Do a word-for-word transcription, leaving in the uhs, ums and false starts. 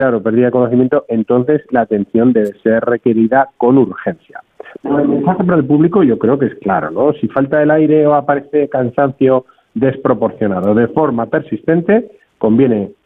claro, pérdida de conocimiento, entonces la atención debe ser requerida con urgencia. El mensaje para el público yo creo que es claro, ¿no? Si falta el aire o aparece cansancio desproporcionado de forma persistente, conviene